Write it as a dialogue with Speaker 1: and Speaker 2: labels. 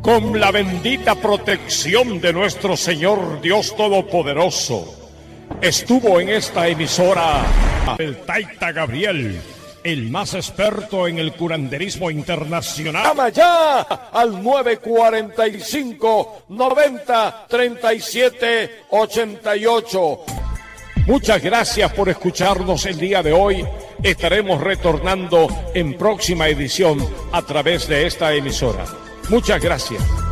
Speaker 1: con la bendita protección de nuestro Señor Dios Todopoderoso. Estuvo en esta emisora el Taita Gabriel, el más experto en el curanderismo internacional. Llama ya al 945-90-37-88. Muchas gracias por escucharnos el día de hoy. Estaremos retornando en próxima edición a través de esta emisora. Muchas gracias.